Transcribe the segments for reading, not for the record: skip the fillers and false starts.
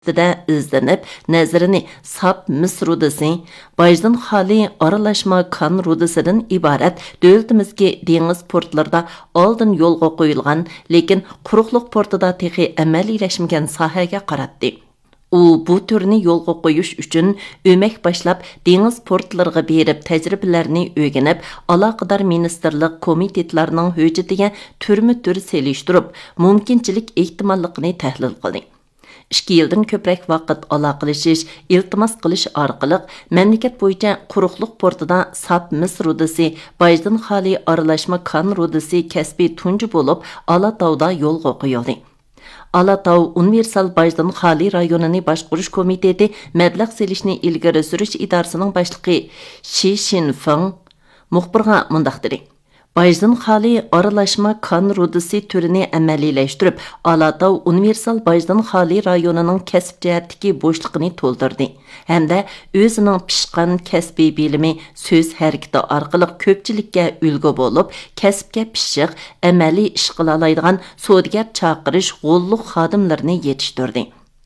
izlenip nazarini sap mis rudasi, Bajdan xali aralashma kan rudasidan ibarat dövlətimizki deniz portlarda aldın yolga qoyulgan, lekin quruqluq portida texi əməliləşməyən sahəyə qaratdı. U bu türni yolga qoyuş üçün ömək başlap deniz portlarına berib təcrübələrini öyrənib, alaqadar ministerlik komitetlərinin höcətiga türmü-tür selişdirib, mümkinçilik ehtimallığını təhlil qildi. 2 yıldan köprək vaqt aloqalashish, iltimos qilish orqali mamlakat bo'yicha quruqliq portida sap mis rudasi, Bajdan xali aralashma kan rudasi kasbiy tunji bo'lib, Alatavda yo'lga qo'yildi. Alatav Universal Bajdan xali rayonini boshqarish komiteti mablag' selishni ilgari surish idorasining boshlig'i Shi Shinfeng muxbirga mundaq dedi. Bajdan xali aralashma kan rudasi türini əməliləşdirib, Alatav Universal Bajdan xali rayonunun kəsb cəhətdəki boşluğunu toldurdu. Həm də özünün pişqan kəsbi bilimi, söz hərəkəti arqılıq köpçilikə ülgü olub, kəsbə pişiq, əməli iş qılalaydıgan sodgar çağırış qolluq xadimlərini yetişdirdi.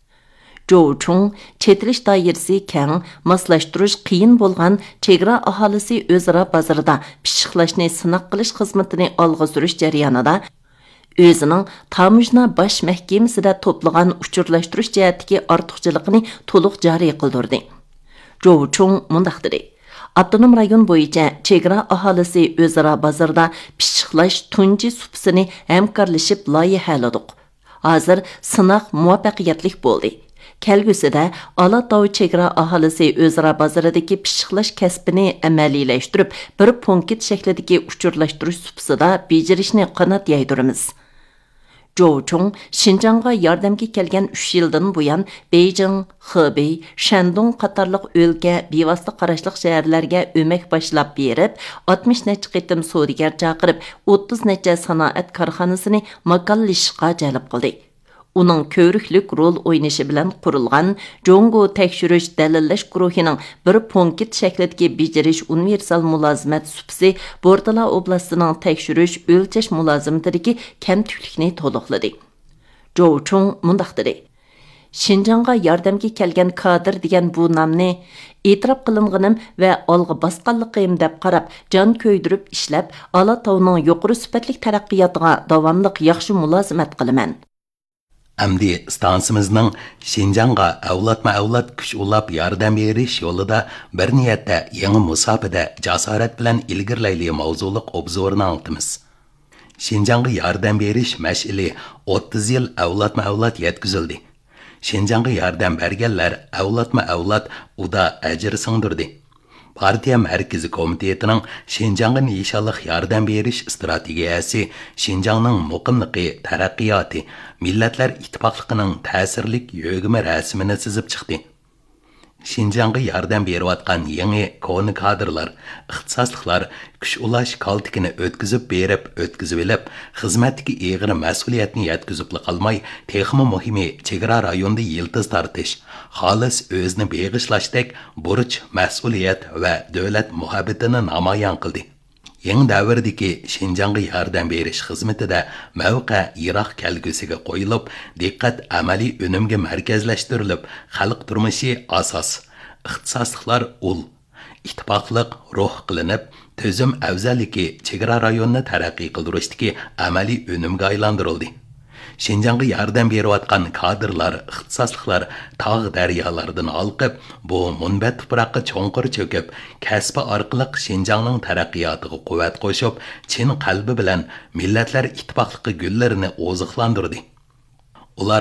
Jochung chetilish dairasi keng, moslashtirish qiyin bo'lgan chegara aholisi o'zaro bozorda pishiqlashni sinoq qilish xizmatini olg'a surish jarayonida o'zining tamujna bosh mahkamasida to'plagan uchurlashtirish jihatdagi ortiqchiligini to'liq joriy qildirdi. Jochung mundaq dedi: Avtonom rayon bo'yicha chegara aholisi o'zaro bozorda pishiqlash tunji supsini hamkorlashib loyihaladik. Hozir sinoq muvaffaqiyatli bo'ldi. Kelgüsida Alatav chegara aholisi o'zaro bozoridagi pishiqlash kasbini əməliləşdirib, bir punkt shaklidagi uchurlashtirish supsida bejirishni qanot yaydiramiz. Jochung Xinjiangga yordamga kelgan 3 yildan buyon Beijing, Hebei, Shandong qatorliq o'lka bevosita qarashliq shaharlarga o'mak boshlab berib, 60 necha qitim savdogar chaqirib, 30 necha sanoat korxonasini makallashishga jalb qildi. Uning ko'riklik rol o'ynashi bilan qurilgan Jongo tekshirish dalillash guruhining bir punkt shaklidagi bejirish universal mulozimat supsi Bordala oblastining tekshirish o'lchash mulozimatidagi kamtuklikni to'liqladi. Jochung mundaq dedi: Xinjiangga yordamga kelgan kadr degan bu nomni e'tirof qilinganim va olg'a bosqanligim deb qarab, jon ko'ydirib ishlab, Alatavning yuqori sifatli taraqqiyotiga davomli yaxshi mulozimat qilaman. Әмді станцымызның Шинжанға avlat күш улап ярдам беріш yolida bir niyatda yangi musafada jasorat bilan ilgirlayli mavzuliq obzorni altimiz. Шинжанға yardım berish mash'ili 30 yil avlat yetkizildi. Шинжанға yardım berganlar avlat uda ajr singdirdi. Partiya Mərkəzi Komitetining Şinjanğa nishonliq yordam berish strategiyasi Şinjanning muqimligi, taraqqiyoti, millatlar ittifoqligining ta'sirlik yo'g'imi rasmini chizib chiqdi. Şinjanğa yordam berayotgan yangi koni kadrlar, ixtisosliklar kuch ulash kaltikini o'tkazib olib, xizmatdagi eg'ir mas'uliyatni yetkazib qolmay, texmi muhimi chegara rayonda yiltiz tortish, xolis o'zini beg'ishlashdek burch, mas'uliyat va davlat muhabbatini namoyon qildi. Yangi davrdagi Şinjanğa yordam berish xizmatida mavqa Iroq kelgusiga qo'yilib, diqqat amaliy unumga markazlashtirilib, xalq turmushi asos, ixtisosliklar ittifoqliq ruh qilinib, tuzum afzalligi chegara rayonni taraqqiy qildirishdagi amaliy unumga aylantirildi. Şinjanğa yordam berayotgan kadrlar, ixtisosliklar tog' daryolardan olqib, bu munbat tuproqqa cho'nqir cho'kib, kasbi orqali Şinjanning taraqqiyotiga quvvat qo'shib, chin qalbi bilan millatlar ittifoqligi gullarini oziqlantirdi. Ular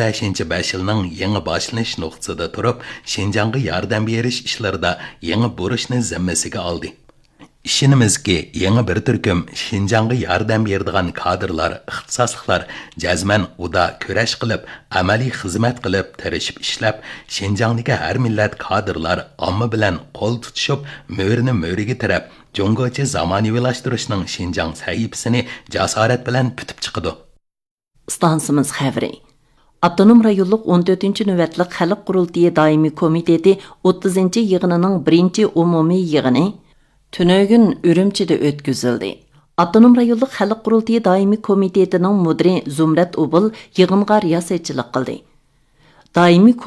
15-5 yilning yangi boshlanish nuqtasida turib, Şinjanğa yordam berish ishlarida yangi burishni zimmasiga oldi. İşinimizki yangi bir turkum Şinjanğa yordam beradigan kadrlar, ixtisosliklar jazman uda kurash qilib, amaliy xizmat qilib, tirishib ishlab, Şinjan'dagi har millat kadrlar omma bilan qo'l tutishib, mo'rini mo'riga tirab, Jongocha zamonaviylashtırishning Şinjan sahifasini jasorat bilan putib chiqdi. Stansimiz xəbri. Avtonom rayonluq 14-növbətlik Xalq Qurultayı Daimi Komiteti 30-cı yığınının 1-ci umumi yığını tünögün Ürümçide ötküzüldü. Avtonom rayonluq Xalq Qurultayı Daimi Komitetining mudiri Zumrat Ubul yığınğa riyosatchilik qildi. doimiy